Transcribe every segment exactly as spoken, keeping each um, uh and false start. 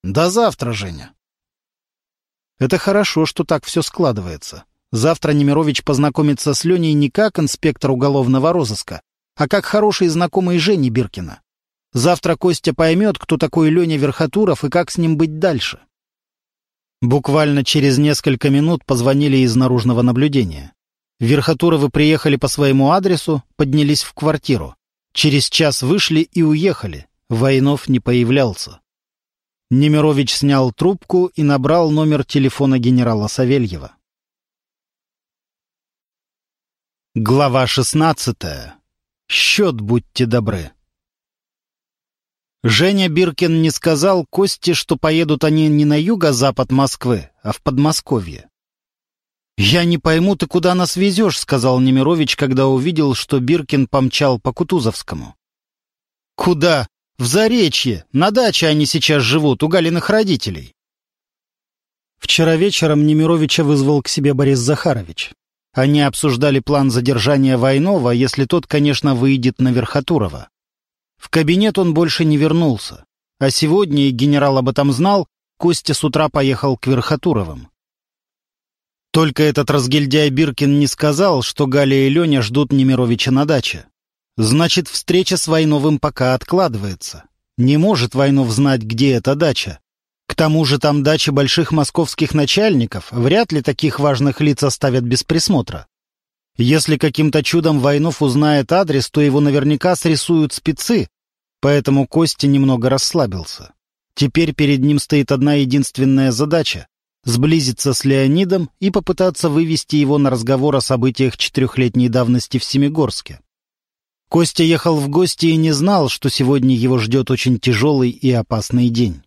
До завтра, Женя. Это хорошо, что так все складывается. Завтра Немирович познакомится с Леней не как инспектор уголовного розыска, а как хороший знакомый Жени Биркина. Завтра Костя поймет, кто такой Леня Верхотуров и как с ним быть дальше. Буквально через несколько минут позвонили из наружного наблюдения. Верхотуровы приехали по своему адресу, поднялись в квартиру. Через час вышли и уехали. Войнов не появлялся. Немирович снял трубку и набрал номер телефона генерала Савельева. Глава шестнадцатая. Счет, будьте добры. Женя Биркин не сказал Косте, что поедут они не на юго-запад Москвы, а в Подмосковье. «Я не пойму, ты куда нас везешь», — сказал Немирович, когда увидел, что Биркин помчал по Кутузовскому. «Куда? В Заречье. На даче они сейчас живут, у Галиных родителей». Вчера вечером Немировича вызвал к себе Борис Захарович. Они обсуждали план задержания Войнова, если тот, конечно, выйдет на Верхотурова. В кабинет он больше не вернулся. А сегодня, и генерал об этом знал, Костя с утра поехал к Верхотуровым. Только этот разгильдяй Биркин не сказал, что Галя и Леня ждут Немировича на даче. Значит, встреча с Войновым пока откладывается. Не может Войнов знать, где эта дача. К тому же там дачи больших московских начальников, вряд ли таких важных лиц оставят без присмотра. Если каким-то чудом Войнов узнает адрес, то его наверняка срисуют спецы, поэтому Костя немного расслабился. Теперь перед ним стоит одна единственная задача — сблизиться с Леонидом и попытаться вывести его на разговор о событиях четырехлетней давности в Семигорске. Костя ехал в гости и не знал, что сегодня его ждет очень тяжелый и опасный день.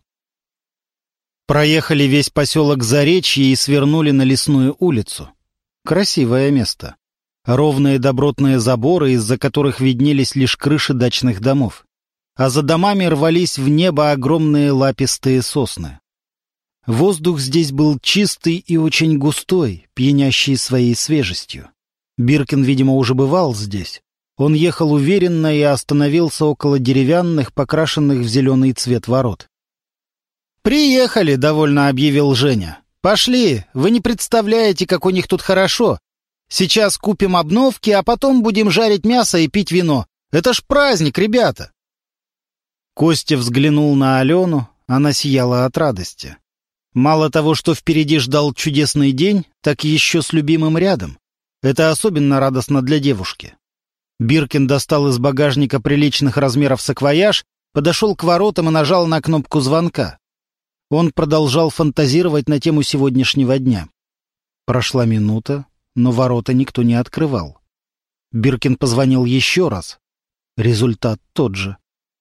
Проехали весь поселок Заречье и свернули на Лесную улицу. Красивое место. Ровные добротные заборы, из-за которых виднелись лишь крыши дачных домов. А за домами рвались в небо огромные лапистые сосны. Воздух здесь был чистый и очень густой, пьянящий своей свежестью. Биркин, видимо, уже бывал здесь. Он ехал уверенно и остановился около деревянных, покрашенных в зеленый цвет ворот. «Приехали», — довольно объявил Женя. «Пошли, вы не представляете, как у них тут хорошо. Сейчас купим обновки, а потом будем жарить мясо и пить вино. Это ж праздник, ребята!» Костя взглянул на Алену, она сияла от радости. Мало того, что впереди ждал чудесный день, так еще с любимым рядом. Это особенно радостно для девушки. Биркин достал из багажника приличных размеров саквояж, подошел к воротам и нажал на кнопку звонка. Он продолжал фантазировать на тему сегодняшнего дня. Прошла минута, но ворота никто не открывал. Биркин позвонил еще раз. Результат тот же.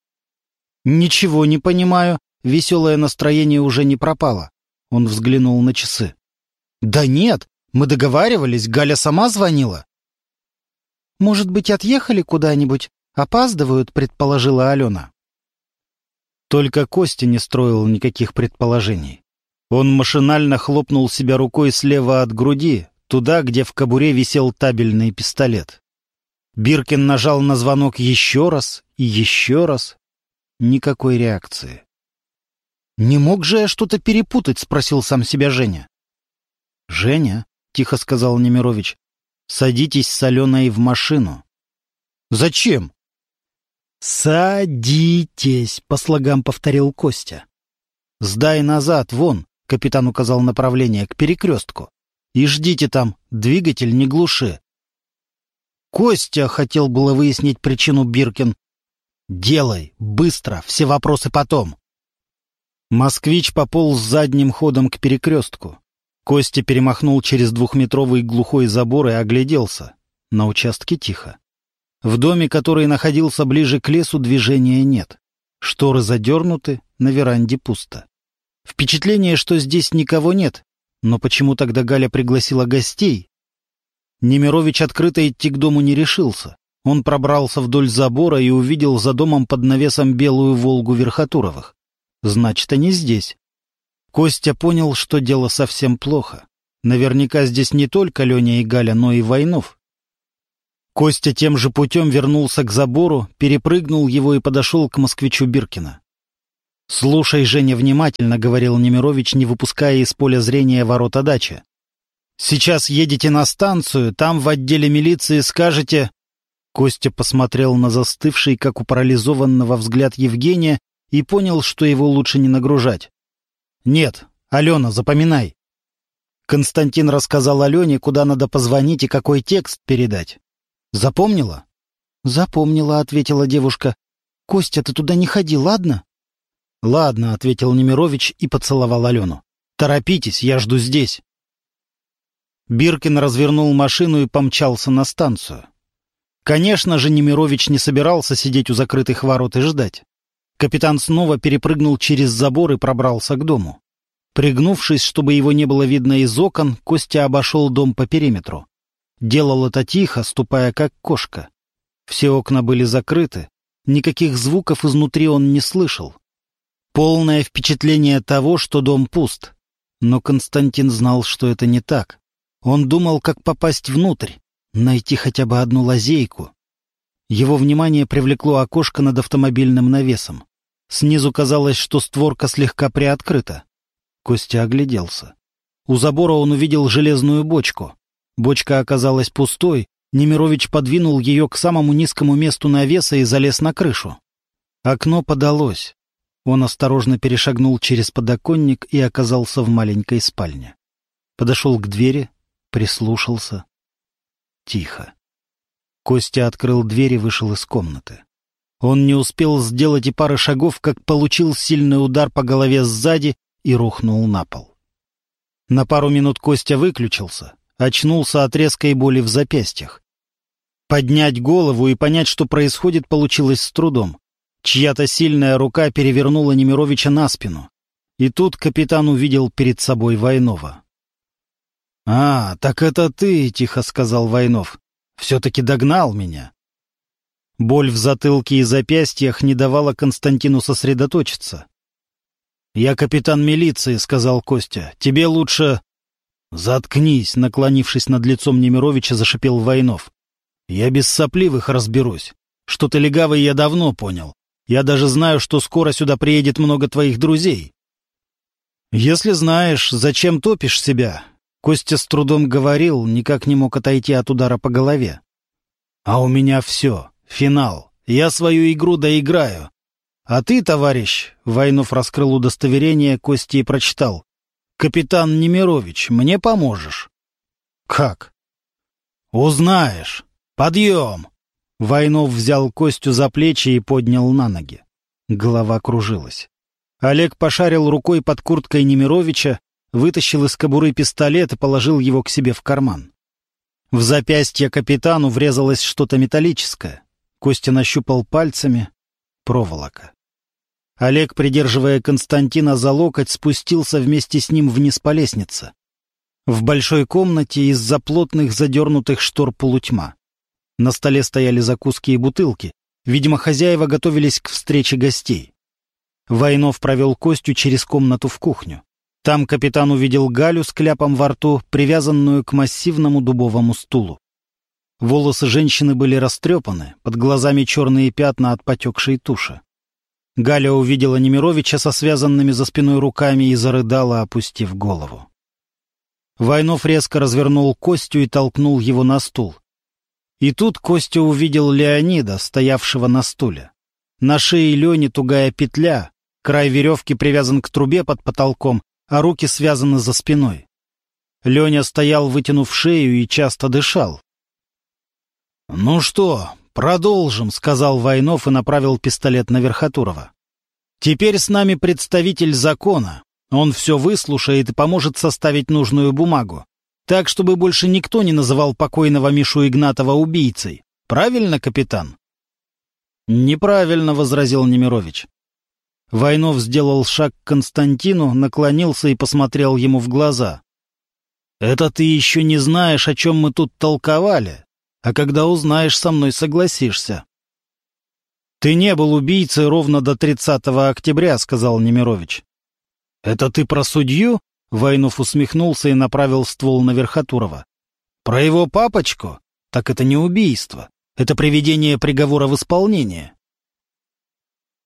«Ничего не понимаю», веселое настроение уже не пропало. Он взглянул на часы. «Да нет, мы договаривались, Галя сама звонила». «Может быть, отъехали куда-нибудь? Опаздывают», — предположила Алена. Только Костя не строил никаких предположений. Он машинально хлопнул себя рукой слева от груди, туда, где в кобуре висел табельный пистолет. Биркин нажал на звонок еще раз и еще раз. Никакой реакции. «Не мог же я что-то перепутать?» — спросил сам себя Женя. «Женя», — тихо сказал Немирович, — «садитесь с Аленой в машину». «Зачем?» «Садитесь», — по слогам повторил Костя. «Сдай назад, вон», — капитан указал направление, к перекрестку. «И ждите там, двигатель не глуши». «Костя», — хотел было выяснить причину Биркин. «Делай, быстро, все вопросы потом». Москвич пополз задним ходом к перекрестку. Костя перемахнул через двухметровый глухой забор и огляделся. На участке тихо. В доме, который находился ближе к лесу, движения нет. Шторы задернуты, на веранде пусто. Впечатление, что здесь никого нет. Но почему тогда Галя пригласила гостей? Немирович открыто идти к дому не решился. Он пробрался вдоль забора и увидел за домом под навесом белую «Волгу» Верхотуровых. Значит, они здесь. Костя понял, что дело совсем плохо. Наверняка здесь не только Леня и Галя, но и Войнов. Костя тем же путем вернулся к забору, перепрыгнул его и подошел к москвичу Биркина. «Слушай, Женя, внимательно», — говорил Немирович, не выпуская из поля зрения ворота дачи. «Сейчас едете на станцию, там в отделе милиции скажете...» Костя посмотрел на застывший, как у парализованного, взгляд Евгения и понял, что его лучше не нагружать. «Нет, Алена, запоминай». Константин рассказал Алене, куда надо позвонить и какой текст передать. «Запомнила?» «Запомнила», — ответила девушка. «Костя, ты туда не ходи, ладно?» «Ладно», — ответил Немирович и поцеловал Алену. «Торопитесь, я жду здесь». Биркин развернул машину и помчался на станцию. Конечно же, Немирович не собирался сидеть у закрытых ворот и ждать. Капитан снова перепрыгнул через забор и пробрался к дому. Пригнувшись, чтобы его не было видно из окон, Костя обошел дом по периметру. Делал это тихо, ступая как кошка. Все окна были закрыты, никаких звуков изнутри он не слышал. Полное впечатление того, что дом пуст. Но Константин знал, что это не так. Он думал, как попасть внутрь, найти хотя бы одну лазейку. Его внимание привлекло окошко над автомобильным навесом. Снизу казалось, что створка слегка приоткрыта. Костя огляделся. У забора он увидел железную бочку. Бочка оказалась пустой, Немирович подвинул ее к самому низкому месту навеса и залез на крышу. Окно подалось. Он осторожно перешагнул через подоконник и оказался в маленькой спальне. Подошел к двери, прислушался. Тихо. Костя открыл дверь и вышел из комнаты. Он не успел сделать и пары шагов, как получил сильный удар по голове сзади и рухнул на пол. На пару минут Костя выключился, очнулся от резкой боли в запястьях. Поднять голову и понять, что происходит, получилось с трудом. Чья-то сильная рука перевернула Немировича на спину. И тут капитан увидел перед собой Войнова. «А, так это ты», — тихо сказал Войнов. «Все-таки догнал меня». Боль в затылке и запястьях не давала Константину сосредоточиться. «Я капитан милиции», — сказал Костя. «Тебе лучше...» «Заткнись», — наклонившись над лицом Немировича, зашипел Войнов. «Я без сопливых разберусь. Что ты легавый, я давно понял. Я даже знаю, что скоро сюда приедет много твоих друзей». «Если знаешь, зачем топишь себя?» Костя с трудом говорил, никак не мог отойти от удара по голове. «А у меня все. Финал. Я свою игру доиграю. А ты, товарищ...» Войнов раскрыл удостоверение, Кости и прочитал. «Капитан Немирович, мне поможешь». «Как?» «Узнаешь. Подъем!» Войнов взял Костю за плечи и поднял на ноги. Голова кружилась. Олег пошарил рукой под курткой Немировича, вытащил из кобуры пистолет и положил его к себе в карман. В запястье капитану врезалось что-то металлическое. Костя нащупал пальцами. Проволока. Олег, придерживая Константина за локоть, спустился вместе с ним вниз по лестнице. В большой комнате из-за плотных задернутых штор полутьма. На столе стояли закуски и бутылки. Видимо, хозяева готовились к встрече гостей. Войнов провел Костю через комнату в кухню. Там капитан увидел Галю с кляпом во рту, привязанную к массивному дубовому стулу. Волосы женщины были растрепаны, под глазами черные пятна от потекшей туши. Галя увидела Немировича со связанными за спиной руками и зарыдала, опустив голову. Войнов резко развернул Костю и толкнул его на стул. И тут Костя увидел Леонида, стоявшего на стуле. На шее Лени тугая петля, край веревки привязан к трубе под потолком, а руки связаны за спиной. Леня стоял, вытянув шею, и часто дышал. «Ну что, продолжим», — сказал Войнов и направил пистолет на Верхотурова. «Теперь с нами представитель закона. Он все выслушает и поможет составить нужную бумагу. Так, чтобы больше никто не называл покойного Мишу Игнатова убийцей. Правильно, капитан?» «Неправильно», — возразил Немирович. Войнов сделал шаг к Константину, наклонился и посмотрел ему в глаза. «Это ты еще не знаешь, о чем мы тут толковали, а когда узнаешь, со мной согласишься». «Ты не был убийцей ровно до тридцатого октября», — сказал Немирович. «Это ты про судью?» — Войнов усмехнулся и направил ствол на Верхотурова. «Про его папочку? Так это не убийство. Это приведение приговора в исполнение».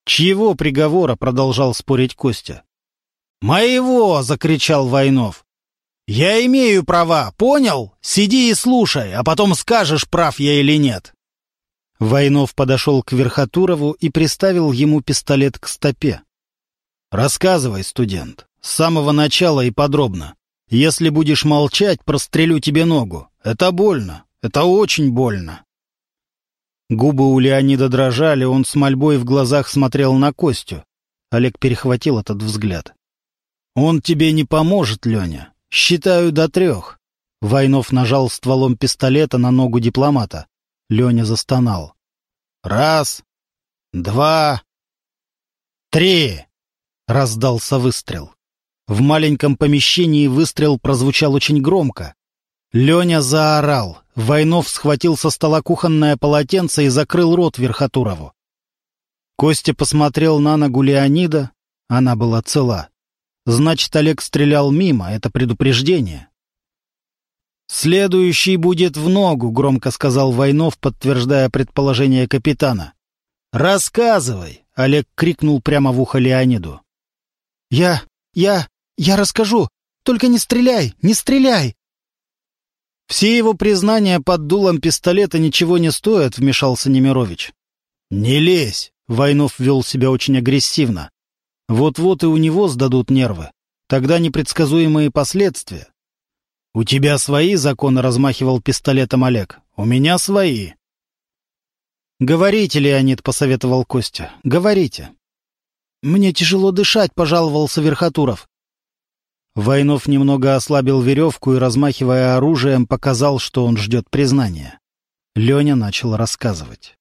«Чьего приговора?» — продолжал спорить Костя. «Моего!» — закричал Войнов. «Я имею права, понял? Сиди и слушай, а потом скажешь, прав я или нет». Войнов подошел к Верхотурову и приставил ему пистолет к стопе. «Рассказывай, студент, с самого начала и подробно. Если будешь молчать, прострелю тебе ногу. Это больно, это очень больно». Губы у Леонида дрожали, он с мольбой в глазах смотрел на Костю. Олег перехватил этот взгляд. «Он тебе не поможет, Леня. Считаю до трех». Войнов нажал стволом пистолета на ногу дипломата. Леня застонал. «Раз, два, три!» Раздался выстрел. В маленьком помещении выстрел прозвучал очень громко. Леня заорал. Войнов схватил со стола кухонное полотенце и закрыл рот Верхотурову. Костя посмотрел на ногу Леонида. Она была цела. Значит, Олег стрелял мимо, это предупреждение. «Следующий будет в ногу», — громко сказал Войнов, подтверждая предположение капитана. «Рассказывай», — Олег крикнул прямо в ухо Леониду. «Я... я... я расскажу. Только не стреляй, не стреляй!» «Все его признания под дулом пистолета ничего не стоят», — вмешался Немирович. «Не лезь», — Войнов вел себя очень агрессивно. «Вот-вот и у него сдадут нервы. Тогда непредсказуемые последствия». «У тебя свои законы», — размахивал пистолетом Олег. «У меня свои». «Говорите, Леонид», — посоветовал Костя. «Говорите». «Мне тяжело дышать», — пожаловался Верхотуров. Войнов немного ослабил веревку и, размахивая оружием, показал, что он ждет признания. Леня начал рассказывать.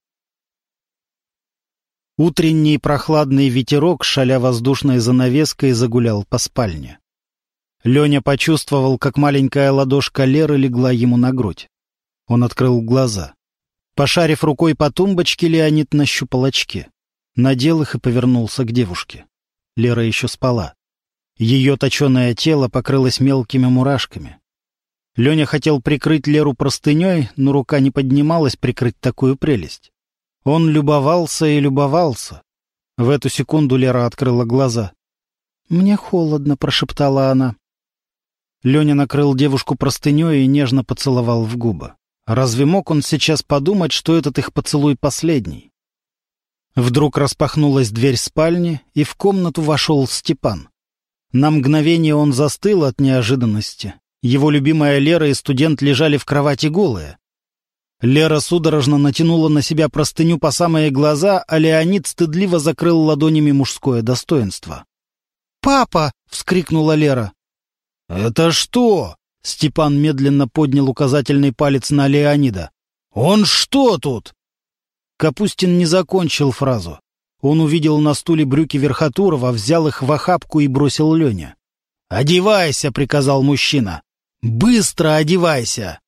Утренний прохладный ветерок, шаля воздушной занавеской, загулял по спальне. Леня почувствовал, как маленькая ладошка Леры легла ему на грудь. Он открыл глаза. Пошарив рукой по тумбочке, Леонид нащупал очки. Надел их и повернулся к девушке. Лера еще спала. Ее точеное тело покрылось мелкими мурашками. Леня хотел прикрыть Леру простыней, но рука не поднималась прикрыть такую прелесть. Он любовался и любовался. В эту секунду Лера открыла глаза. «Мне холодно», — прошептала она. Леня накрыл девушку простыней и нежно поцеловал в губы. Разве мог он сейчас подумать, что этот их поцелуй последний? Вдруг распахнулась дверь спальни, и в комнату вошел Степан. На мгновение он застыл от неожиданности. Его любимая Лера и студент лежали в кровати голые. Лера судорожно натянула на себя простыню по самые глаза, а Леонид стыдливо закрыл ладонями мужское достоинство. «Папа!» — вскрикнула Лера. «Это что?» — Степан медленно поднял указательный палец на Леонида. «Он что тут?» Капустин не закончил фразу. Он увидел на стуле брюки Верхотурова, взял их в охапку и бросил Лене. «Одевайся!» — приказал мужчина. «Быстро одевайся!»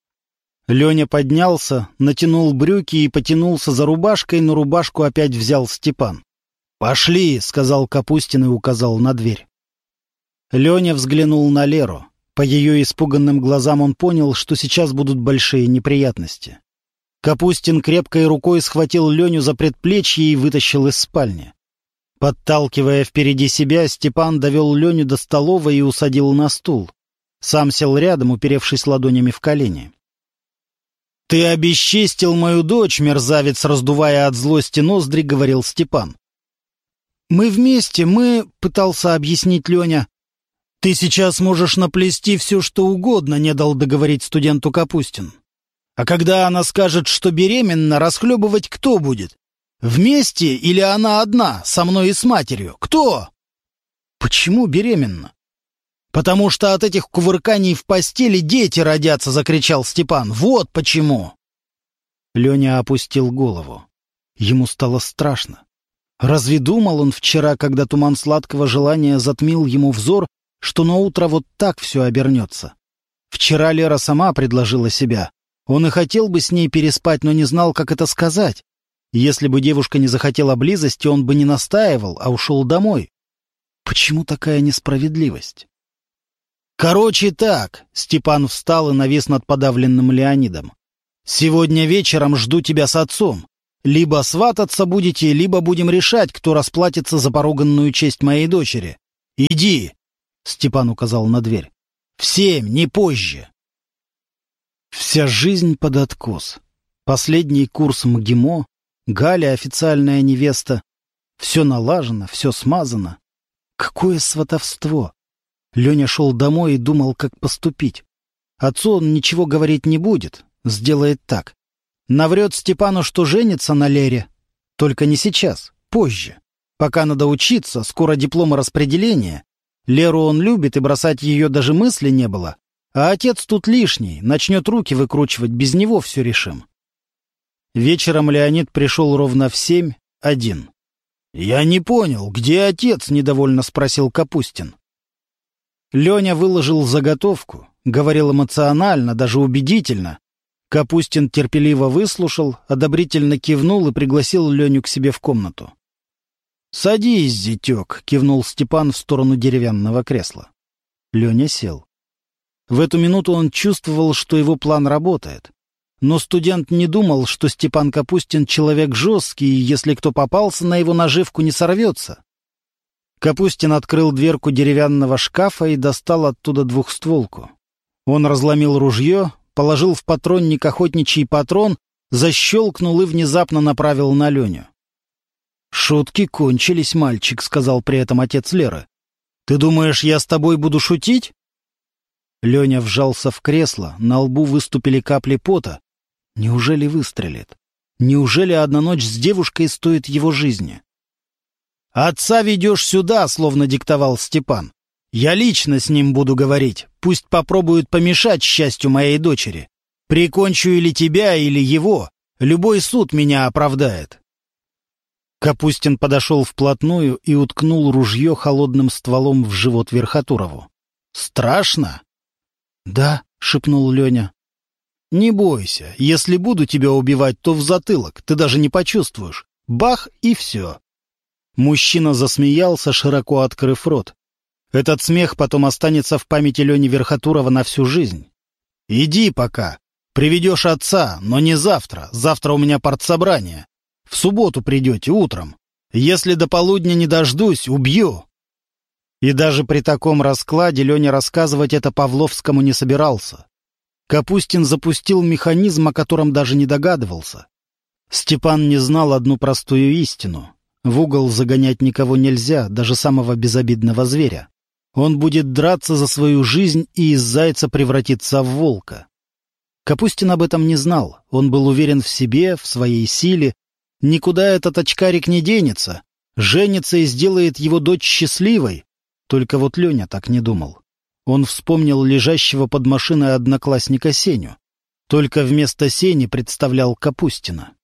Леня поднялся, натянул брюки и потянулся за рубашкой, но рубашку опять взял Степан. «Пошли!» — сказал Капустин и указал на дверь. Леня взглянул на Леру. По ее испуганным глазам он понял, что сейчас будут большие неприятности. Капустин крепкой рукой схватил Леню за предплечье и вытащил из спальни. Подталкивая впереди себя, Степан довел Леню до столовой и усадил на стул. Сам сел рядом, уперевшись ладонями в колени. «Ты обесчестил мою дочь, мерзавец!» — раздувая от злости ноздри, говорил Степан. «Мы вместе, мы...» — пытался объяснить Леня. «Ты сейчас можешь наплести все, что угодно», — не дал договорить студенту Капустин. «А когда она скажет, что беременна, расхлебывать кто будет? Вместе или она одна, со мной и с матерью? Кто?» «Почему беременна?» «Потому что от этих кувырканий в постели дети родятся», — закричал Степан. «Вот почему!» Леня опустил голову. Ему стало страшно. Разве думал он вчера, когда туман сладкого желания затмил ему взор, что наутро вот так все обернется? Вчера Лера сама предложила себя. Он и хотел бы с ней переспать, но не знал, как это сказать. Если бы девушка не захотела близости, он бы не настаивал, а ушел домой. Почему такая несправедливость? «Короче так», — Степан встал и навис над подавленным Леонидом. «Сегодня вечером жду тебя с отцом. Либо свататься будете, либо будем решать, кто расплатится за поруганную честь моей дочери. Иди!» — Степан указал на дверь. «В семь, не позже!» Вся жизнь под откос. Последний курс МГИМО, Галя официальная невеста. Все налажено, все смазано. Какое сватовство! Леня шел домой и думал, как поступить. Отцу он ничего говорить не будет, сделает так. Наврет Степану, что женится на Лере. Только не сейчас, позже. Пока надо учиться, скоро диплом распределения. Леру он любит, и бросать ее даже мысли не было. А отец тут лишний, начнет руки выкручивать, без него все решим. Вечером Леонид пришел ровно в семь, один. «Я не понял, где отец?» — недовольно спросил Капустин. Леня выложил заготовку, говорил эмоционально, даже убедительно. Капустин терпеливо выслушал, одобрительно кивнул и пригласил Леню к себе в комнату. «Садись, зятек», — кивнул Степан в сторону деревянного кресла. Леня сел. В эту минуту он чувствовал, что его план работает. Но студент не думал, что Степан Капустин человек жесткий, и если кто попался на его наживку, не сорвется. Капустин открыл дверку деревянного шкафа и достал оттуда двухстволку. Он разломил ружье, положил в патронник охотничий патрон, защелкнул и внезапно направил на Леню. «Шутки кончились, мальчик», — сказал при этом отец Леры. «Ты думаешь, я с тобой буду шутить?» Леня вжался в кресло, на лбу выступили капли пота. Неужели выстрелит? Неужели одна ночь с девушкой стоит его жизни? «Отца ведешь сюда», — словно диктовал Степан. «Я лично с ним буду говорить. Пусть попробуют помешать счастью моей дочери. Прикончу или тебя, или его. Любой суд меня оправдает». Капустин подошел вплотную и уткнул ружье холодным стволом в живот Верхотурову. «Страшно?» «Да», — шепнул Леня. «Не бойся. Если буду тебя убивать, то в затылок. Ты даже не почувствуешь. Бах, и все». Мужчина засмеялся, широко открыв рот. Этот смех потом останется в памяти Лени Верхотурова на всю жизнь. «Иди пока. Приведешь отца, но не завтра. Завтра у меня партсобрание. В субботу придете утром. Если до полудня не дождусь, убью». И даже при таком раскладе Леня рассказывать это Павловскому не собирался. Капустин запустил механизм, о котором даже не догадывался. Степан не знал одну простую истину. В угол загонять никого нельзя, даже самого безобидного зверя. Он будет драться за свою жизнь и из зайца превратиться в волка. Капустин об этом не знал. Он был уверен в себе, в своей силе. Никуда этот очкарик не денется. Женится и сделает его дочь счастливой. Только вот Леня так не думал. Он вспомнил лежащего под машиной одноклассника Сеню. Только вместо Сени представлял Капустина.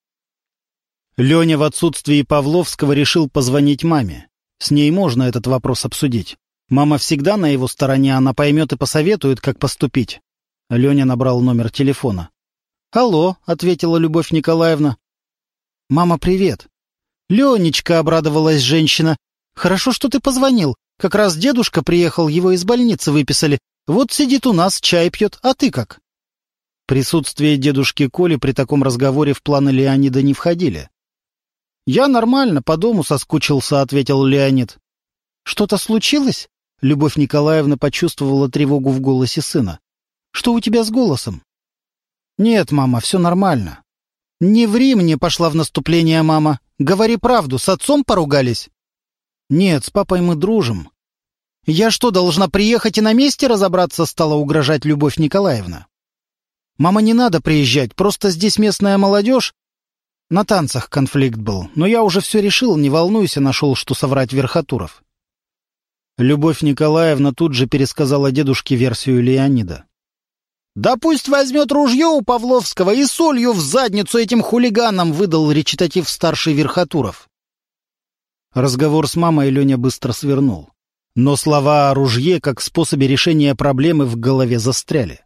Леня в отсутствии Павловского решил позвонить маме. С ней можно этот вопрос обсудить. Мама всегда на его стороне, она поймет и посоветует, как поступить. Леня набрал номер телефона. «Алло», — ответила Любовь Николаевна. «Мама, привет». «Ленечка», — обрадовалась женщина. «Хорошо, что ты позвонил. Как раз дедушка приехал, его из больницы выписали. Вот сидит у нас, чай пьет. А ты как?» Присутствие дедушки Коли при таком разговоре в планы Леонида не входили. «Я нормально, по дому соскучился», — ответил Леонид. «Что-то случилось?» Любовь Николаевна почувствовала тревогу в голосе сына. «Что у тебя с голосом?» «Нет, мама, все нормально». «Не ври мне», — пошла в наступление мама. «Говори правду, с отцом поругались?» «Нет, с папой мы дружим». «Я что, должна приехать и на месте разобраться?» — стала угрожать Любовь Николаевна. «Мама, не надо приезжать, просто здесь местная молодежь». На танцах конфликт был, но я уже все решил, не волнуйся, нашел, что соврать Верхотуров. Любовь Николаевна тут же пересказала дедушке версию Леонида. «Да пусть возьмет ружье у Павловского и солью в задницу этим хулиганам», — выдал речитатив старший Верхотуров. Разговор с мамой Леня быстро свернул. Но слова о ружье как способе решения проблемы в голове застряли.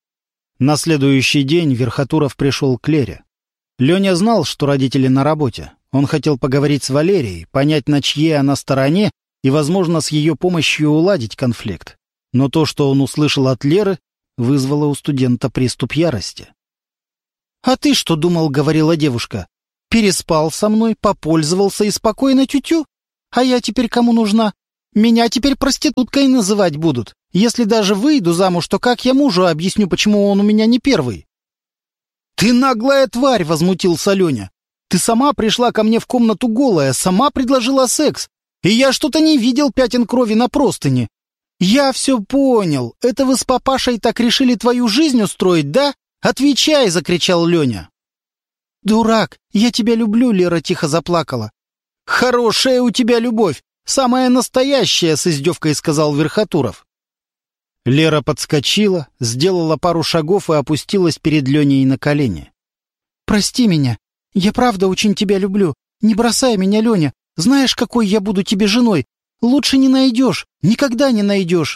На следующий день Верхотуров пришел к Лере. Леня знал, что родители на работе. Он хотел поговорить с Валерией, понять, на чьей она стороне, и, возможно, с ее помощью уладить конфликт. Но то, что он услышал от Леры, вызвало у студента приступ ярости. «А ты что думал?» — говорила девушка. Переспал со мной, попользовался и спокойно тю-тю. А я теперь кому нужна? Меня теперь проституткой называть будут. Если даже выйду замуж, то как я мужу объясню, почему он у меня не первый?» «Ты наглая тварь!» — возмутился Леня. «Ты сама пришла ко мне в комнату голая, сама предложила секс. И я что-то не видел пятен крови на простыне. Я все понял. Это вы с папашей так решили твою жизнь устроить, да? Отвечай!» — закричал Леня. «Дурак! Я тебя люблю!» — Лера тихо заплакала. «Хорошая у тебя любовь! Самая настоящая!» — с издевкой сказал Верхотуров. Лера подскочила, сделала пару шагов и опустилась перед Леней на колени. «Прости меня. Я правда очень тебя люблю. Не бросай меня, Леня. Знаешь, какой я буду тебе женой? Лучше не найдешь. Никогда не найдешь».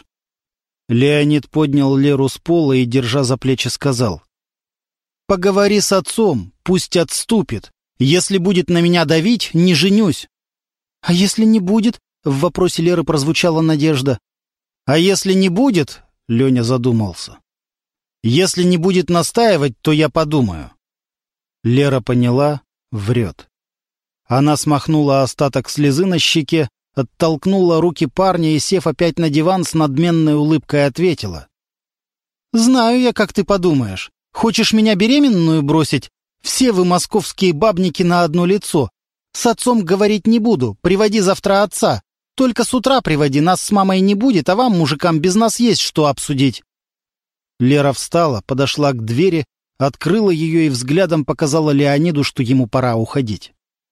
Леонид поднял Леру с пола и, держа за плечи, сказал: «Поговори с отцом, пусть отступит. Если будет на меня давить, не женюсь». «А если не будет?» — в вопросе Леры прозвучала надежда. «А если не будет?» — Леня задумался. «Если не будет настаивать, то я подумаю». Лера поняла, врет. Она смахнула остаток слезы на щеке, оттолкнула руки парня и, сев опять на диван, с надменной улыбкой ответила: «Знаю я, как ты подумаешь. Хочешь меня беременную бросить? Все вы, московские бабники, на одно лицо. С отцом говорить не буду, приводи завтра отца. Только с утра приводи, нас с мамой не будет, а вам, мужикам, без нас есть что обсудить». Лера встала, подошла к двери, открыла ее и взглядом показала Леониду, что ему пора уходить.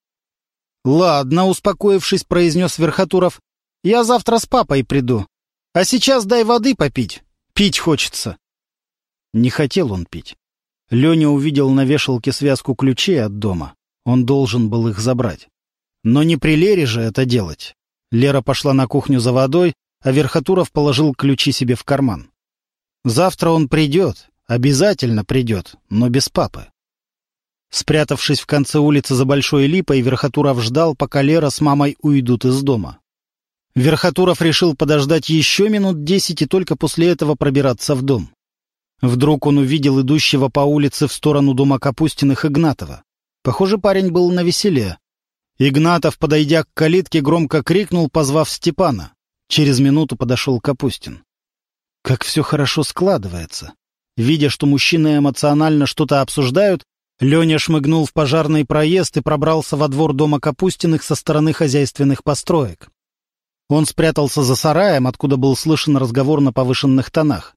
«Ладно», — успокоившись, произнес Верхотуров, — «я завтра с папой приду. А сейчас дай воды попить. Пить хочется». Не хотел он пить. Леня увидел на вешалке связку ключей от дома. Он должен был их забрать. Но не при Лере же это делать. Лера пошла на кухню за водой, а Верхотуров положил ключи себе в карман. Завтра он придет, обязательно придет, но без папы. Спрятавшись в конце улицы за большой липой, Верхотуров ждал, пока Лера с мамой уйдут из дома. Верхотуров решил подождать еще минут десять и только после этого пробираться в дом. Вдруг он увидел идущего по улице в сторону дома Капустиных Игнатова. Похоже, парень был навеселе. Игнатов, подойдя к калитке, громко крикнул, позвав Степана. Через минуту подошел Капустин. Как все хорошо складывается. Видя, что мужчины эмоционально что-то обсуждают, Леня шмыгнул в пожарный проезд и пробрался во двор дома Капустиных со стороны хозяйственных построек. Он спрятался за сараем, откуда был слышен разговор на повышенных тонах.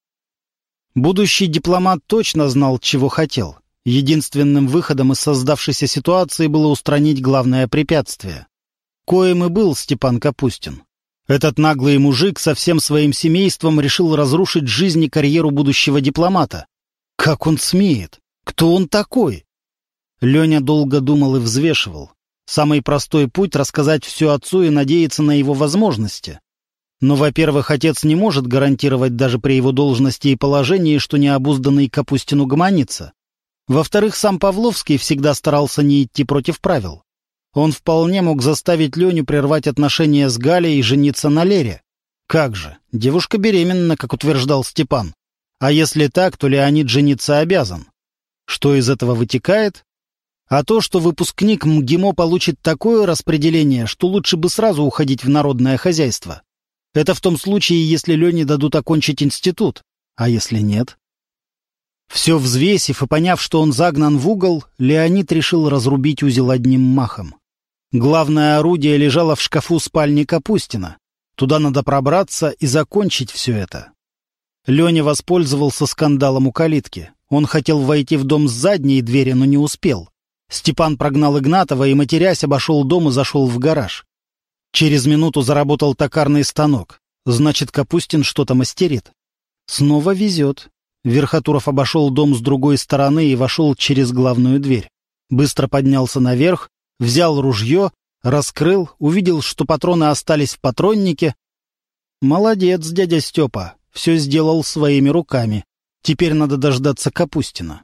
Будущий дипломат точно знал, чего хотел. Единственным выходом из создавшейся ситуации было устранить главное препятствие. Коим и был Степан Капустин. Этот наглый мужик со всем своим семейством решил разрушить жизнь и карьеру будущего дипломата. Как он смеет? Кто он такой? Леня долго думал и взвешивал. Самый простой путь — рассказать все отцу и надеяться на его возможности. Но, во-первых, отец не может гарантировать даже при его должности и положении, что необузданный Капустин угомонится. Во-вторых, сам Павловский всегда старался не идти против правил. Он вполне мог заставить Леню прервать отношения с Галей и жениться на Лере. Как же, девушка беременна, как утверждал Степан. А если так, то Леонид жениться обязан. Что из этого вытекает? А то, что выпускник МГИМО получит такое распределение, что лучше бы сразу уходить в народное хозяйство. Это в том случае, если Лене дадут окончить институт. А если нет? Все взвесив и поняв, что он загнан в угол, Леонид решил разрубить узел одним махом. Главное орудие лежало в шкафу спальни Капустина. Туда надо пробраться и закончить все это. Леня воспользовался скандалом у калитки. Он хотел войти в дом с задней двери, но не успел. Степан прогнал Игнатова и, матерясь, обошел дом и зашел в гараж. Через минуту заработал токарный станок. Значит, Капустин что-то мастерит. Снова везет. Верхотуров обошел дом с другой стороны и вошел через главную дверь. Быстро поднялся наверх, взял ружье, раскрыл, увидел, что патроны остались в патроннике. Молодец, дядя Степа, все сделал своими руками. Теперь надо дождаться Капустина.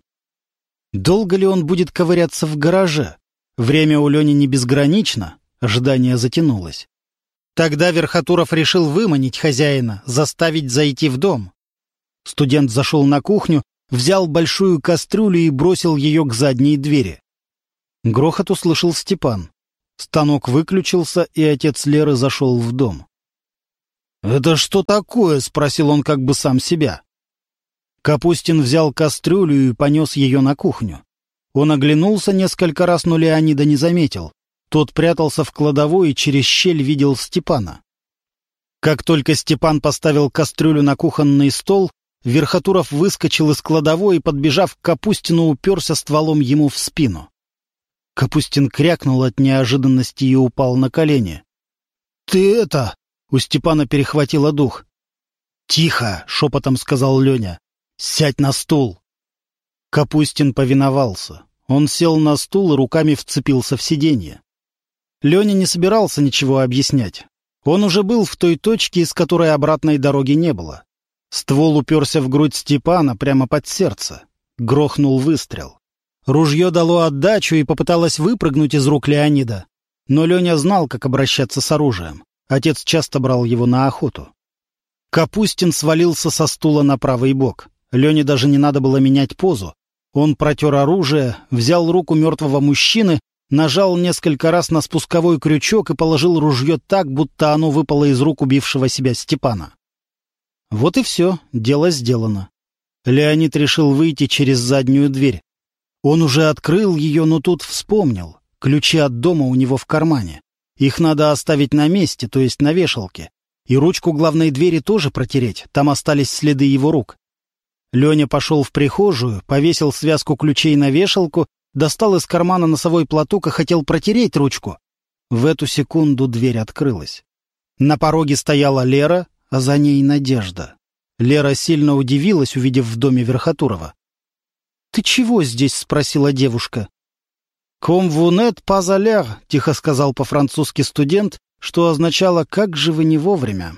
Долго ли он будет ковыряться в гараже? Время у Лени не безгранично, ожидание затянулось. Тогда Верхотуров решил выманить хозяина, заставить зайти в дом. Студент зашел на кухню, взял большую кастрюлю и бросил ее к задней двери. Грохот услышал Степан. Станок выключился, и отец Леры зашел в дом. «Это что такое?» — спросил он как бы сам себя. Капустин взял кастрюлю и понес ее на кухню. Он оглянулся несколько раз, но Леонида не заметил. Тот прятался в кладовой и через щель видел Степана. Как только Степан поставил кастрюлю на кухонный стол, Верхотуров выскочил из кладовой и, подбежав к Капустину, уперся стволом ему в спину. Капустин крякнул от неожиданности и упал на колени. «Ты это...» — у Степана перехватило дух. «Тихо!» — шепотом сказал Леня. «Сядь на стул!» Капустин повиновался. Он сел на стул и руками вцепился в сиденье. Леня не собирался ничего объяснять. Он уже был в той точке, из которой обратной дороги не было. Ствол уперся в грудь Степана прямо под сердце. Грохнул выстрел. Ружье дало отдачу и попыталось выпрыгнуть из рук Леонида. Но Леня знал, как обращаться с оружием. Отец часто брал его на охоту. Капустин свалился со стула на правый бок. Лене даже не надо было менять позу. Он протер оружие, взял руку мертвого мужчины, нажал несколько раз на спусковой крючок и положил ружье так, будто оно выпало из рук убившего себя Степана. Вот и все, дело сделано. Леонид решил выйти через заднюю дверь. Он уже открыл ее, но тут вспомнил. Ключи от дома у него в кармане. Их надо оставить на месте, то есть на вешалке. И ручку главной двери тоже протереть, там остались следы его рук. Леня пошел в прихожую, повесил связку ключей на вешалку, достал из кармана носовой платок и хотел протереть ручку. В эту секунду дверь открылась. На пороге стояла Лера, а за ней Надежда. Лера сильно удивилась, увидев в доме Верхотурова. «Ты чего здесь?» — спросила девушка. «Comme vous n'êtes pas à l'heure», — тихо сказал по-французски студент, что означало «как же вы не вовремя».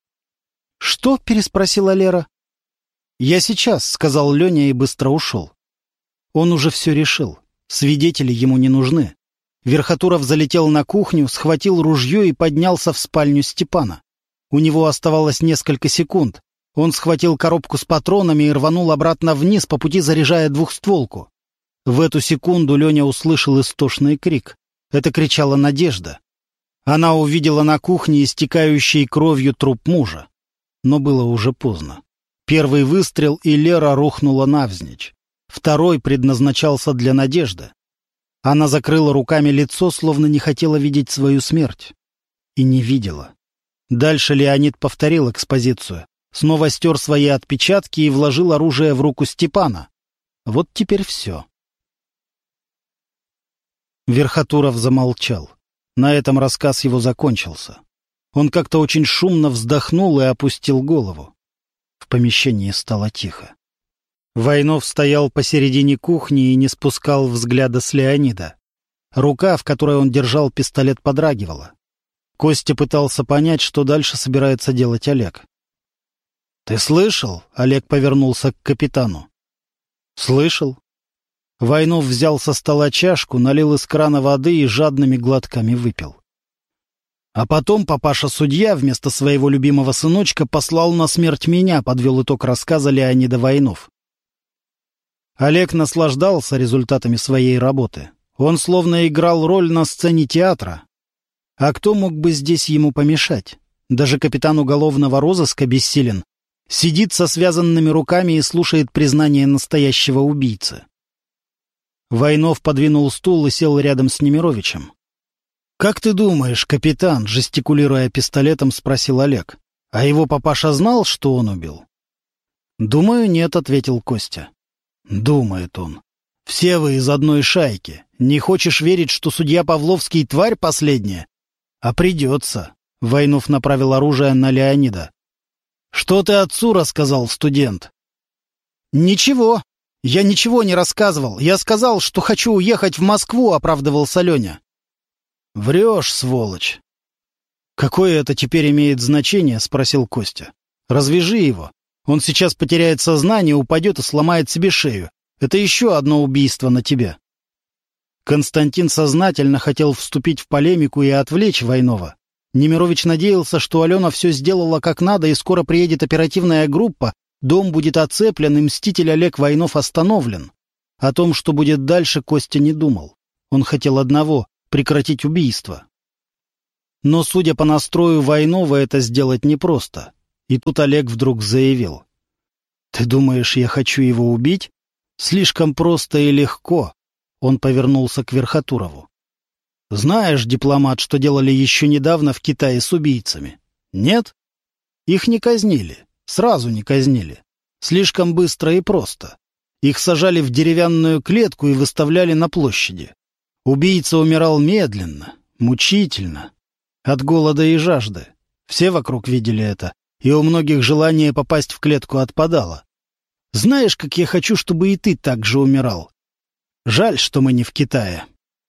«Что?» — переспросила Лера. «Я сейчас», — сказал Леня и быстро ушел. Он уже все решил. Свидетели ему не нужны. Верхотуров залетел на кухню, схватил ружье и поднялся в спальню Степана. У него оставалось несколько секунд. Он схватил коробку с патронами и рванул обратно вниз, по пути заряжая двухстволку. В эту секунду Леня услышал истошный крик. Это кричала Надежда. Она увидела на кухне истекающий кровью труп мужа. Но было уже поздно. Первый выстрел, и Лера рухнула навзничь. Второй предназначался для Надежды. Она закрыла руками лицо, словно не хотела видеть свою смерть. И не видела. Дальше Леонид повторил экспозицию. Снова стер свои отпечатки и вложил оружие в руку Степана. Вот теперь все. Верхотуров замолчал. На этом рассказ его закончился. Он как-то очень шумно вздохнул и опустил голову. В помещении стало тихо. Войнов стоял посередине кухни и не спускал взгляда с Леонида. Рука, в которой он держал пистолет, подрагивала. Костя пытался понять, что дальше собирается делать Олег. «Ты слышал?» — Олег повернулся к капитану. «Слышал». Войнов взял со стола чашку, налил из крана воды и жадными глотками выпил. А потом папаша-судья вместо своего любимого сыночка послал на смерть меня, подвел итог рассказа Леонида Войнов. Олег наслаждался результатами своей работы. Он словно играл роль на сцене театра. А кто мог бы здесь ему помешать? Даже капитан уголовного розыска бессилен. Сидит со связанными руками и слушает признание настоящего убийцы. Войнов подвинул стул и сел рядом с Немировичем. «Как ты думаешь, капитан?» — жестикулируя пистолетом, спросил Олег. «А его папаша знал, что он убил?» «Думаю, нет», — ответил Костя. «Думает он. Все вы из одной шайки. Не хочешь верить, что судья Павловский тварь последняя? А придется». Войнов направил оружие на Леонида. «Что ты отцу рассказал, студент?» «Ничего. Я ничего не рассказывал. Я сказал, что хочу уехать в Москву», — оправдывался Леня. «Врешь, сволочь!» «Какое это теперь имеет значение?» — спросил Костя. «Развяжи его. Он сейчас потеряет сознание, упадет и сломает себе шею. Это еще одно убийство на тебе». Константин сознательно хотел вступить в полемику и отвлечь Войнова. Немирович надеялся, что Алена все сделала как надо, и скоро приедет оперативная группа, дом будет оцеплен, и мститель Олег Войнов остановлен. О том, что будет дальше, Костя не думал. Он хотел одного — прекратить убийство. Но, судя по настрою Войнова, это сделать непросто. И тут Олег вдруг заявил: «Ты думаешь, я хочу его убить? Слишком просто и легко». Он повернулся к Верхотурову. «Знаешь, дипломат, что делали еще недавно в Китае с убийцами? Нет? Их не казнили. Сразу не казнили. Слишком быстро и просто. Их сажали в деревянную клетку и выставляли на площади. Убийца умирал медленно, мучительно, от голода и жажды. Все вокруг видели это, и у многих желание попасть в клетку отпадало. Знаешь, как я хочу, чтобы и ты так же умирал? Жаль, что мы не в Китае».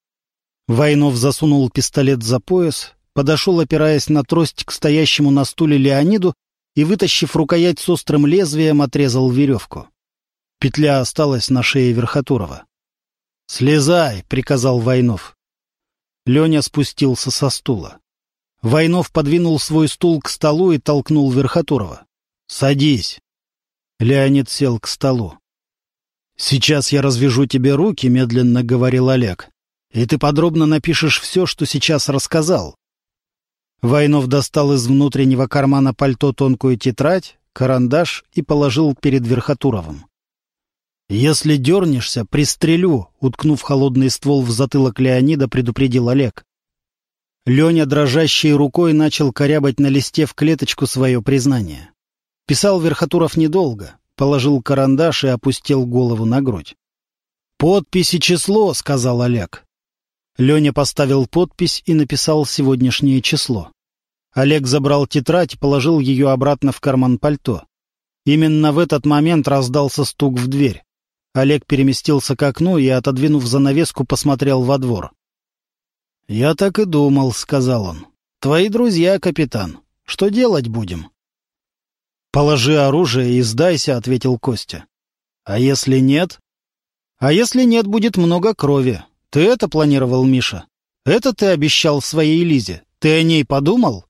Войнов засунул пистолет за пояс, подошел, опираясь на трость, к стоящему на стуле Леониду и, вытащив рукоять с острым лезвием, отрезал веревку. Петля осталась на шее Верхотурова. «Слезай!» — приказал Войнов. Леня спустился со стула. Войнов подвинул свой стул к столу и толкнул Верхотурова. «Садись!» Леонид сел к столу. «Сейчас я развяжу тебе руки», — медленно говорил Олег, «и ты подробно напишешь все, что сейчас рассказал». Войнов достал из внутреннего кармана пальто тонкую тетрадь, карандаш и положил перед Верхотуровым. «Если дернешься, пристрелю», — уткнув холодный ствол в затылок Леонида, предупредил Олег. Леня дрожащей рукой начал корябать на листе в клеточку свое признание. Писал Верхотуров недолго, положил карандаш и опустил голову на грудь. «Подпись и число», — сказал Олег. Леня поставил подпись и написал сегодняшнее число. Олег забрал тетрадь и положил ее обратно в карман пальто. Именно в этот момент раздался стук в дверь. Олег переместился к окну и, отодвинув занавеску, посмотрел во двор. «Я так и думал», — сказал он. «Твои друзья, капитан. Что делать будем?» «Положи оружие и сдайся», — ответил Костя. «А если нет?» «А если нет, будет много крови. Ты это планировал, Миша? Это ты обещал своей Лизе? Ты о ней подумал?»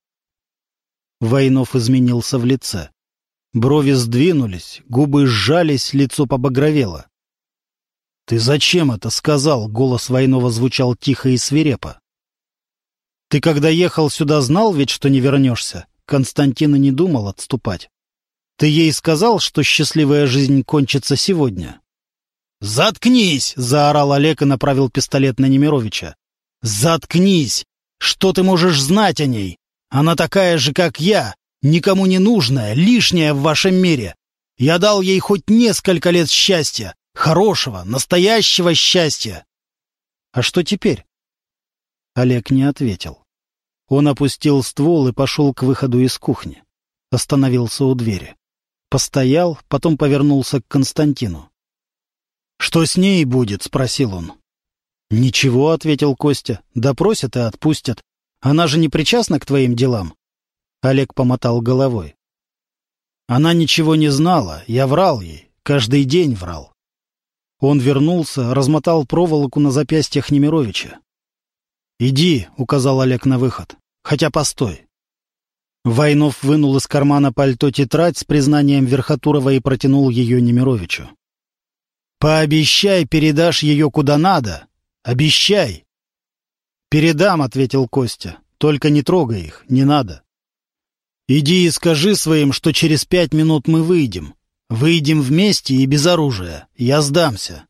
Войнов изменился в лице. Брови сдвинулись, губы сжались, лицо побагровело. «Ты зачем это сказал?» — голос Войнова звучал тихо и свирепо. «Ты, когда ехал сюда, знал ведь, что не вернешься?» Константин и не думал отступать. «Ты ей сказал, что счастливая жизнь кончится сегодня?» «Заткнись!» — заорал Олег и направил пистолет на Немировича. «Заткнись! Что ты можешь знать о ней? Она такая же, как я, никому не нужная, лишняя в вашем мире. Я дал ей хоть несколько лет счастья, хорошего, настоящего счастья». «А что теперь?» Олег не ответил. Он опустил ствол и пошел к выходу из кухни. Остановился у двери. Постоял, потом повернулся к Константину. «Что с ней будет?» — спросил он. «Ничего», — ответил Костя. «Допросят и отпустят. Она же не причастна к твоим делам?» Олег помотал головой. «Она ничего не знала. Я врал ей. Каждый день врал». Он вернулся, размотал проволоку на запястьях Немировича. «Иди», — указал Олег на выход. «Хотя постой». Войнов вынул из кармана пальто тетрадь с признанием Верхотурова и протянул ее Немировичу. «Пообещай, передашь ее куда надо. Обещай!» «Передам», — ответил Костя. «Только не трогай их, не надо. Иди и скажи своим, что через пять минут мы выйдем. Выйдем вместе и без оружия. Я сдамся».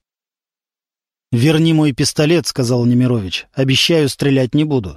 «Верни мой пистолет», — сказал Немирович. «Обещаю, стрелять не буду».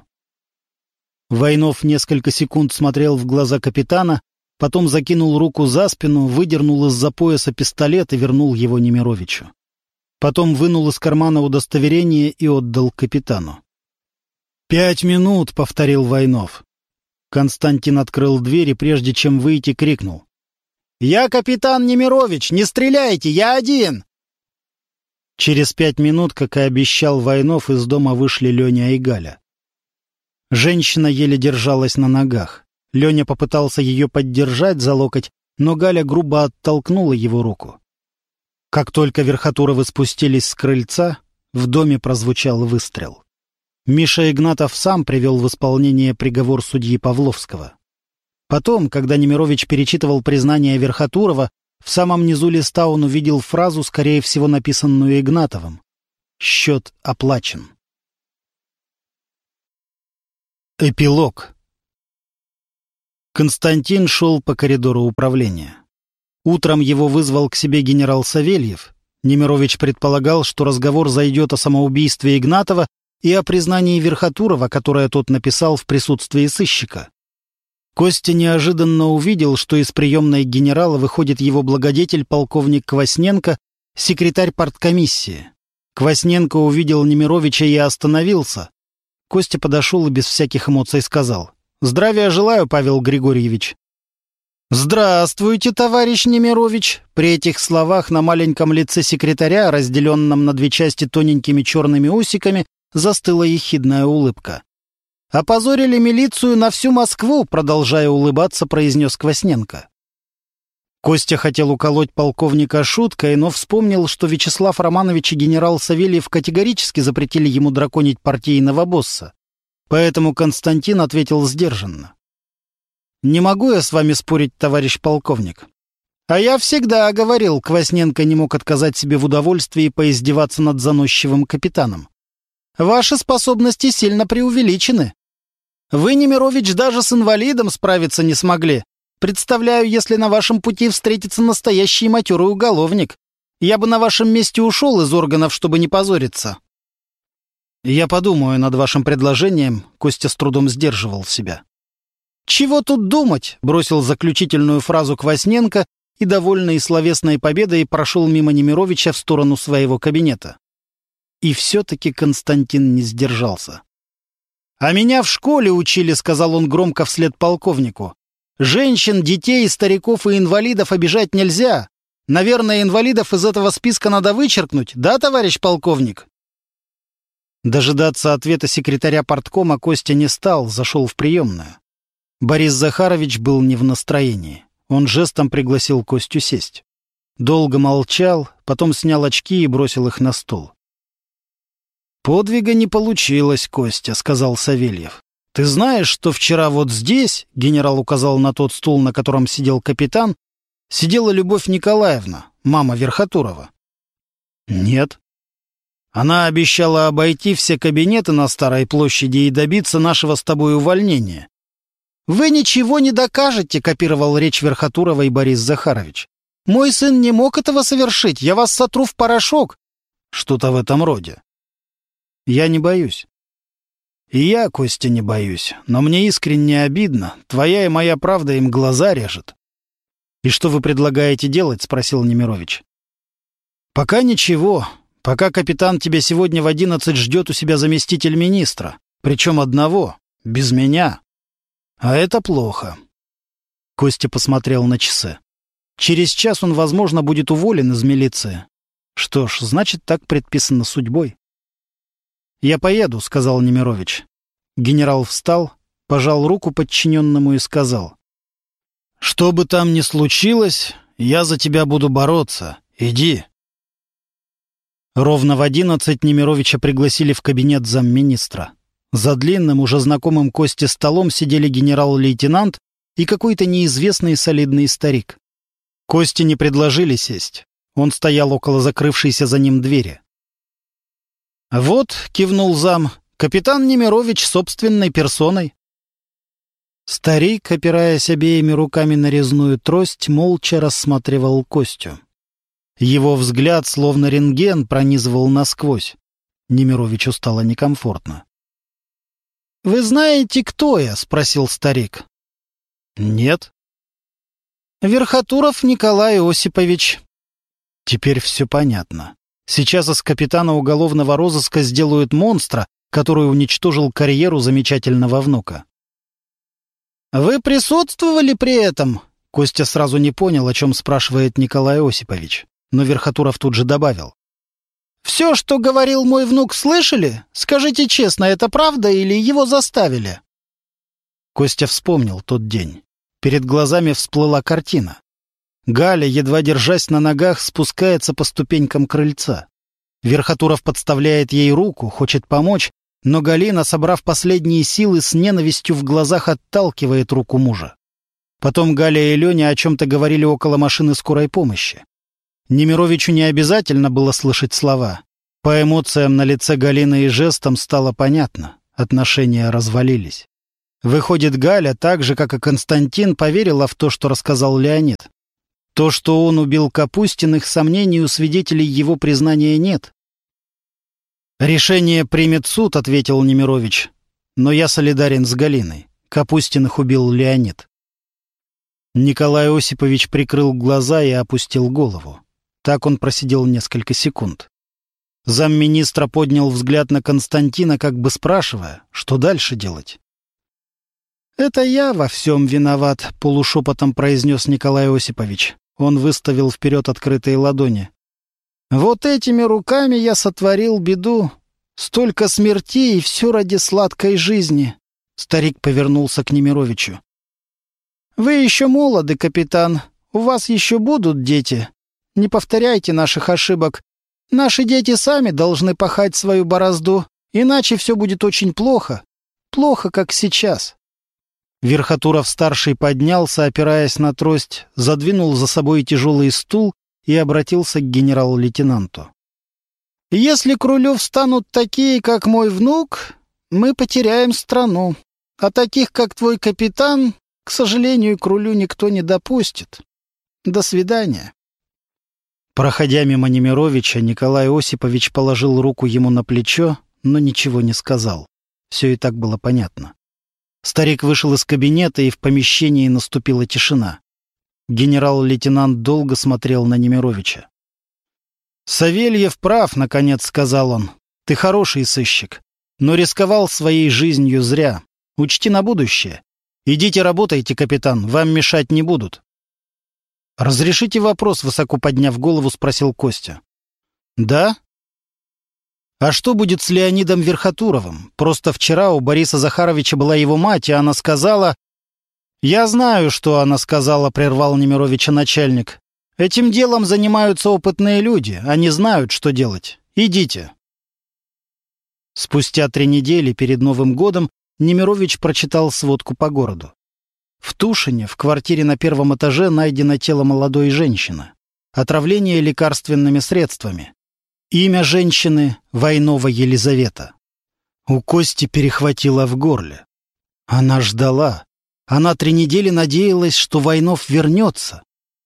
Войнов несколько секунд смотрел в глаза капитана, потом закинул руку за спину, выдернул из-за пояса пистолет и вернул его Немировичу. Потом вынул из кармана удостоверение и отдал капитану. «Пять минут», — повторил Войнов. Константин открыл дверь и, прежде чем выйти, крикнул. «Я капитан Немирович! Не стреляйте! Я один!» Через пять минут, как и обещал Войнов, из дома вышли Леня и Галя. Женщина еле держалась на ногах. Леня попытался ее поддержать за локоть, но Галя грубо оттолкнула его руку. Как только Верхотуровы спустились с крыльца, в доме прозвучал выстрел. Миша Игнатов сам привел в исполнение приговор судьи Павловского. Потом, когда Немирович перечитывал признание Верхотурова, в самом низу листа он увидел фразу, скорее всего, написанную Игнатовым. «Счет оплачен». Эпилог. Константин шел по коридору управления. Утром его вызвал к себе генерал Савельев. Немирович предполагал, что разговор зайдет о самоубийстве Игнатова и о признании Верхотурова, которое тот написал в присутствии сыщика. Костя неожиданно увидел, что из приемной генерала выходит его благодетель полковник Квасненко, секретарь парткомиссии. Квасненко увидел Немировича и остановился. Костя подошел и без всяких эмоций сказал: «Здравия желаю, Павел Григорьевич». «Здравствуйте, товарищ Немирович!» При этих словах на маленьком лице секретаря, разделенном на две части тоненькими черными усиками, застыла ехидная улыбка. «Опозорили милицию на всю Москву», продолжая улыбаться, произнес Квасненко. Костя хотел уколоть полковника шуткой, но вспомнил, что Вячеслав Романович и генерал Савельев категорически запретили ему драконить партийного босса. Поэтому Константин ответил сдержанно: «Не могу я с вами спорить, товарищ полковник». «А я всегда говорил», — Квасненко не мог отказать себе в удовольствии поиздеваться над заносчивым капитаном. «Ваши способности сильно преувеличены. Вы, Немирович, даже с инвалидом справиться не смогли. Представляю, если на вашем пути встретится настоящий матерый уголовник. Я бы на вашем месте ушел из органов, чтобы не позориться». «Я подумаю над вашим предложением», — Костя с трудом сдерживал себя. «Чего тут думать?» — бросил заключительную фразу Квасненко и, довольный словесной победой, прошел мимо Немировича в сторону своего кабинета. И все-таки Константин не сдержался. «А меня в школе учили», — сказал он громко вслед полковнику. «Женщин, детей, стариков и инвалидов обижать нельзя. Наверное, инвалидов из этого списка надо вычеркнуть, да, товарищ полковник?» Дожидаться ответа секретаря парткома Костя не стал, зашел в приемную. Борис Захарович был не в настроении. Он жестом пригласил Костю сесть. Долго молчал, потом снял очки и бросил их на стол. «Подвига не получилось, Костя», — сказал Савельев. «Ты знаешь, что вчера вот здесь, — генерал указал на тот стул, на котором сидел капитан, — сидела Любовь Николаевна, мама Верхотурова?» «Нет». «Она обещала обойти все кабинеты на Старой площади и добиться нашего с тобой увольнения». «Вы ничего не докажете», — копировал речь Верхотурова и Борис Захарович. «Мой сын не мог этого совершить, я вас сотру в порошок». «Что-то в этом роде». «Я не боюсь». «И я, Костя, не боюсь, но мне искренне обидно. Твоя и моя правда им глаза режет». «И что вы предлагаете делать?» — спросил Немирович. «Пока ничего. Пока, капитан, тебя сегодня в одиннадцать ждет у себя заместитель министра. Причем одного, без меня. А это плохо». Костя посмотрел на часы. Через час он, возможно, будет уволен из милиции. Что ж, значит, так предписано судьбой. «Я поеду», — сказал Немирович. Генерал встал, пожал руку подчиненному и сказал: «Что бы там ни случилось, я за тебя буду бороться. Иди». Ровно в одиннадцать Немировича пригласили в кабинет замминистра. За длинным, уже знакомым Косте столом сидели генерал-лейтенант и какой-то неизвестный солидный старик. Косте не предложили сесть. Он стоял около закрывшейся за ним двери. «Вот», — кивнул зам, — «капитан Немирович собственной персоной». Старик, опираясь обеими руками на резную трость, молча рассматривал Костю. Его взгляд, словно рентген, пронизывал насквозь. Немировичу стало некомфортно. «Вы знаете, кто я?» — спросил старик. «Нет». «Верхотуров Николай Осипович». Теперь все понятно. Сейчас из капитана уголовного розыска сделают монстра, который уничтожил карьеру замечательного внука. «Вы присутствовали при этом?» Костя сразу не понял, о чем спрашивает Николай Осипович, но Верхотуров тут же добавил: «Все, что говорил мой внук, слышали? Скажите честно, это правда или его заставили?» Костя вспомнил тот день. Перед глазами всплыла картина. Галя, едва держась на ногах, спускается по ступенькам крыльца. Верхотуров подставляет ей руку, хочет помочь, но Галина, собрав последние силы, с ненавистью в глазах отталкивает руку мужа. Потом Галя и Леня о чем-то говорили около машины скорой помощи. Немировичу не обязательно было слышать слова. По эмоциям на лице Галины и жестам стало понятно — отношения развалились. Выходит, Галя, так же, как и Константин, поверила в то, что рассказал Леонид. То, что он убил Капустиных, сомнений у свидетелей его признания нет. «Решение примет суд», — ответил Немирович. «Но я солидарен с Галиной. Капустиных убил Леонид». Николай Осипович прикрыл глаза и опустил голову. Так он просидел несколько секунд. Замминистра поднял взгляд на Константина, как бы спрашивая, что дальше делать. «Это я во всем виноват», — полушепотом произнес Николай Осипович. Он выставил вперед открытые ладони. «Вот этими руками я сотворил беду. Столько смертей, и все ради сладкой жизни». Старик повернулся к Немировичу. «Вы еще молоды, капитан. У вас еще будут дети. Не повторяйте наших ошибок. Наши дети сами должны пахать свою борозду, иначе все будет очень плохо. Плохо, как сейчас». Верхотуров-старший поднялся, опираясь на трость, задвинул за собой тяжелый стул и обратился к генерал-лейтенанту. «Если к рулю встанут такие, как мой внук, мы потеряем страну. А таких, как твой капитан, к сожалению, к рулю никто не допустит. До свидания». Проходя мимо Немировича, Николай Осипович положил руку ему на плечо, но ничего не сказал. Все и так было понятно. Старик вышел из кабинета, и в помещении наступила тишина. Генерал-лейтенант долго смотрел на Немировича. «Савельев прав», — наконец сказал он. «Ты хороший сыщик, но рисковал своей жизнью зря. Учти на будущее. Идите работайте, капитан, вам мешать не будут». «Разрешите вопрос?» — высоко подняв голову, спросил Костя. «Да?» «А что будет с Леонидом Верхотуровым? Просто вчера у Бориса Захаровича была его мать, и она сказала...» «Я знаю, что она сказала», — прервал Немировича начальник. «Этим делом занимаются опытные люди. Они знают, что делать. Идите». Спустя три недели перед Новым годом Немирович прочитал сводку по городу. В Тушине, в квартире на первом этаже, найдено тело молодой женщины. Отравление лекарственными средствами. Имя женщины — Войнова Елизавета. У Кости перехватило в горле. Она ждала. Она три недели надеялась, что Войнов вернется.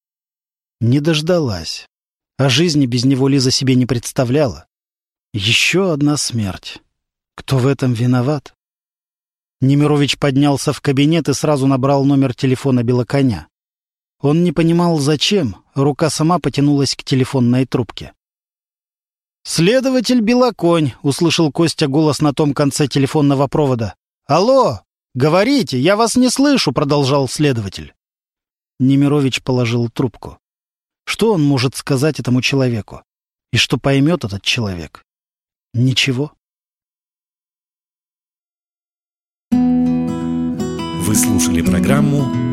Не дождалась. А жизни без него Лиза себе не представляла. Еще одна смерть. Кто в этом виноват? Немирович поднялся в кабинет и сразу набрал номер телефона Белоконя. Он не понимал, зачем. Рука сама потянулась к телефонной трубке. «Следователь Белоконь», — услышал Костя голос на том конце телефонного провода. «Алло, говорите, я вас не слышу», — продолжал следователь. Немирович положил трубку. Что он может сказать этому человеку? И что поймет этот человек? Ничего. Вы слушали программу